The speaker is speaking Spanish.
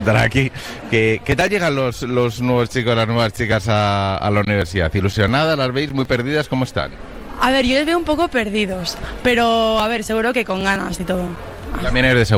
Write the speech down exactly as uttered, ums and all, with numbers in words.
Estar aquí. ¿Qué, ¿Qué tal llegan los, los nuevos chicos, las nuevas chicas a, a la universidad? ¿Ilusionadas? ¿Las veis muy perdidas? ¿Cómo están? A ver, yo les veo un poco perdidos, pero a ver, seguro que con ganas y todo. También eres de